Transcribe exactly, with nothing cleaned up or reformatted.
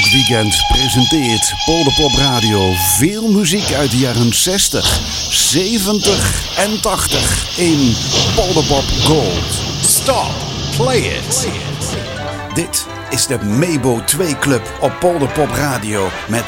Music Weekend presenteert Polderpop Radio veel muziek uit de jaren zestig, zeventig en tachtig in Polderpop Gold. Stop, play it. Dit is de Mabo twee Club op Polderpop Radio met